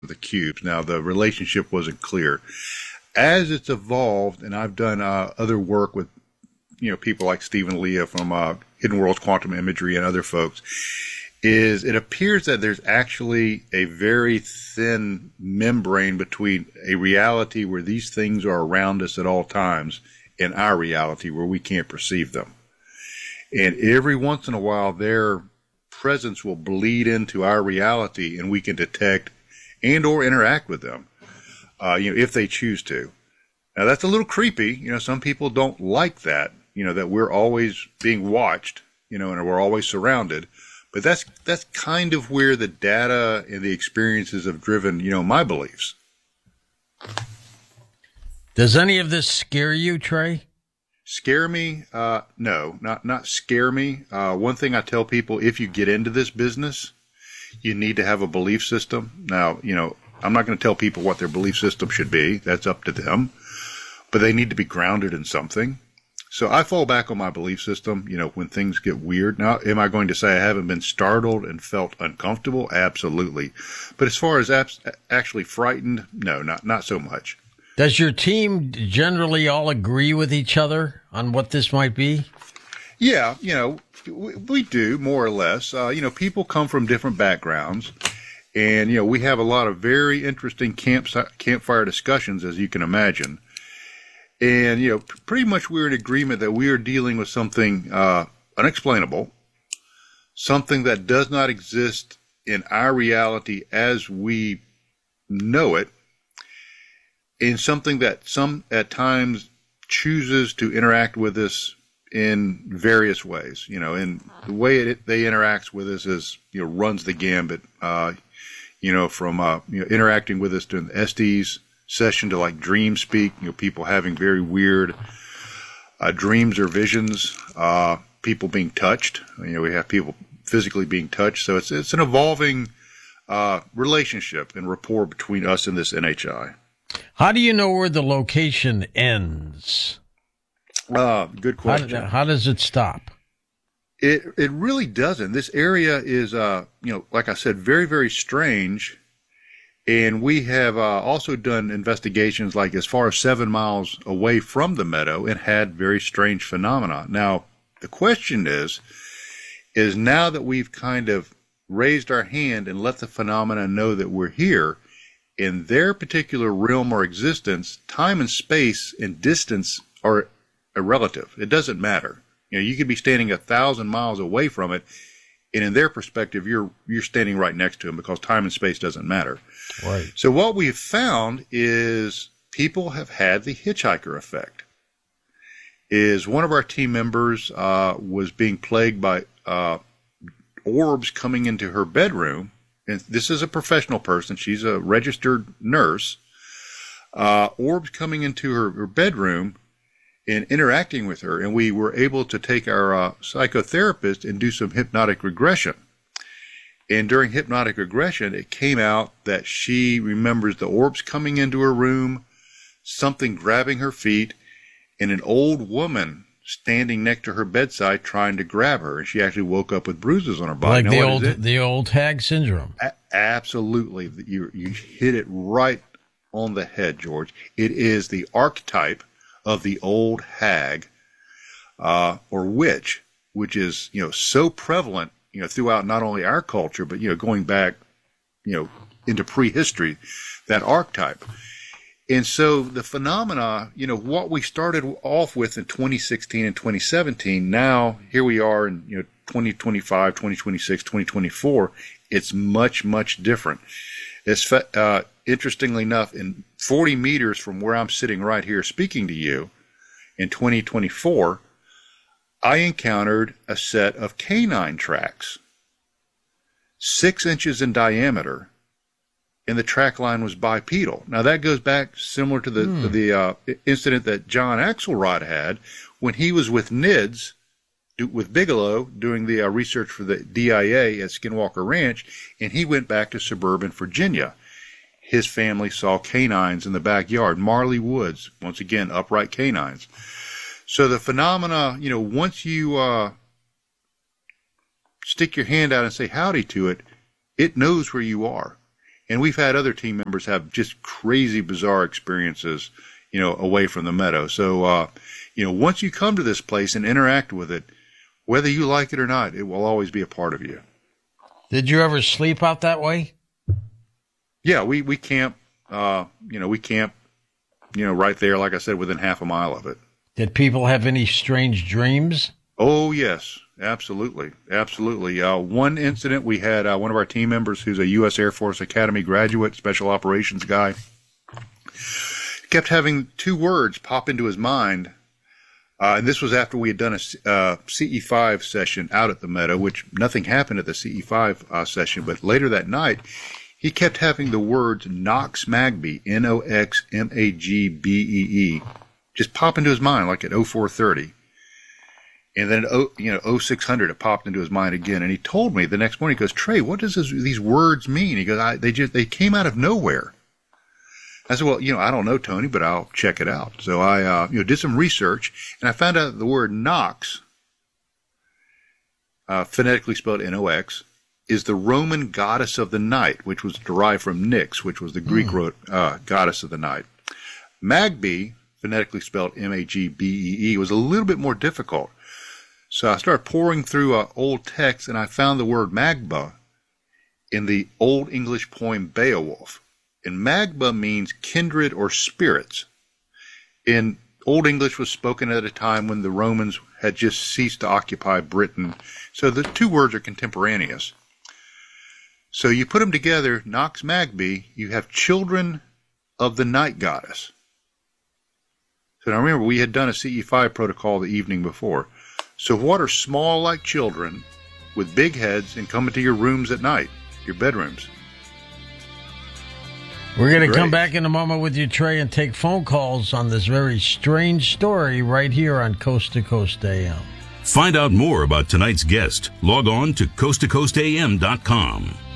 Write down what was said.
the cubes. Now, the relationship wasn't clear. As it's evolved, and I've done other work with people like Stephen Leah from Hidden Worlds Quantum Imagery and other folks, is it appears that there's actually a very thin membrane between a reality where these things are around us at all times and our reality where we can't perceive them. And every once in a while, their presence will bleed into our reality, and we can detect and or interact with them, if they choose to. Now, that's a little creepy. Some people don't like that, that we're always being watched, and we're always surrounded. But that's kind of where the data and the experiences have driven, my beliefs. Does any of this scare you, Trey? Scare me? No, not scare me. One thing I tell people, if you get into this business, you need to have a belief system. Now, I'm not going to tell people what their belief system should be. That's up to them. But they need to be grounded in something. So I fall back on my belief system, when things get weird. Now, am I going to say I haven't been startled and felt uncomfortable? Absolutely. But as far as actually frightened, no, not so much. Does your team generally all agree with each other on what this might be? Yeah, we do, more or less. People come from different backgrounds. And, we have a lot of very interesting campfire discussions, as you can imagine. And, pretty much we're in agreement that we are dealing with something unexplainable, something that does not exist in our reality as we know it, and something that at times chooses to interact with us in various ways, and the way they interact with us is, runs the gambit, from, interacting with us during the Estes session to like dream speak, people having very weird dreams or visions, people being touched. We have people physically being touched. So it's an evolving relationship and rapport between us and this NHI. How do you know where the location ends? Good question. How does it stop? It really doesn't. This area is, like I said, very, very strange. And we have also done investigations like as far as 7 miles away from the meadow and had very strange phenomena. Now, the question is now that we've kind of raised our hand and let the phenomena know that we're here, in their particular realm or existence, time and space and distance are irrelative. It doesn't matter. You could be standing 1,000 miles away from it, and in their perspective, you're standing right next to them because time and space doesn't matter. Right. So what we've found is people have had the hitchhiker effect. Is one of our team members was being plagued by orbs coming into her bedroom, and this is a professional person. She's a registered nurse. Orbs coming into her bedroom and interacting with her, and we were able to take our psychotherapist and do some hypnotic regression. And during hypnotic regression, it came out that she remembers the orbs coming into her room, something grabbing her feet, and an old woman standing next to her bedside trying to grab her. And she actually woke up with bruises on her body. Like the old hag syndrome. Absolutely. You hit it right on the head, George. It is the archetype of the old hag or witch, which is so prevalent throughout not only our culture but going back into prehistory, that archetype. And so the phenomena, what we started off with in 2016 and 2017, now here we are in 2025, 2026, 2024, it's much, much different. It's interestingly enough, in 40 meters from where I'm sitting right here speaking to you in 2024, I encountered a set of canine tracks, 6 inches in diameter, and the track line was bipedal. Now that goes back similar to the incident that John Axelrod had when he was with NIDS, with Bigelow, doing the research for the DIA at Skinwalker Ranch, and he went back to suburban Virginia. His family saw canines in the backyard, Marley Woods, once again, upright canines. So the phenomena, once you stick your hand out and say howdy to it, it knows where you are. And we've had other team members have just crazy, bizarre experiences, away from the meadow. So, once you come to this place and interact with it, whether you like it or not, it will always be a part of you. Did you ever sleep out that way? Yeah, we camp, we camp, right there, like I said, within half a mile of it. Did people have any strange dreams? Oh, yes, absolutely. Absolutely. One incident, we had one of our team members who's a U.S. Air Force Academy graduate, special operations guy, kept having two words pop into his mind. And this was after we had done a CE5 session out at the meadow, which nothing happened at the CE5 session. But later that night, he kept having the words Knox Magbee, Noxmagbee, just pop into his mind like at 0430. And then at 0600, it popped into his mind again. And he told me the next morning, he goes, Trey, what does these words mean? He goes, they came out of nowhere. I said, well, I don't know, Tony, but I'll check it out. So I, did some research, and I found out the word Nox, phonetically spelled Nox, is the Roman goddess of the night, which was derived from Nyx, which was the Greek goddess of the night. Magbee, phonetically spelled Magbee, was a little bit more difficult. So I started pouring through old texts, and I found the word Magba in the Old English poem Beowulf. And Magba means kindred or spirits. In Old English was spoken at a time when the Romans had just ceased to occupy Britain. So the two words are contemporaneous. So you put them together, Knox Magbee, you have children of the night goddess. So now remember, we had done a CE5 protocol the evening before. So what are small like children with big heads and come into your rooms at night, your bedrooms? We're going to come back in a moment with you, Trey, and take phone calls on this very strange story right here on Coast to Coast AM. Find out more about tonight's guest. Log on to coasttocoastam.com.